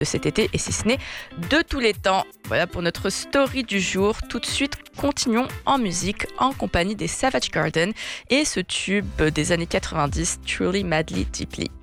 de cet été et si ce n'est de tous les temps. Voilà pour notre story du jour. Tout de suite, continuons en musique en compagnie des Savage Garden et ce tube des années 90, Truly Madly Deeply.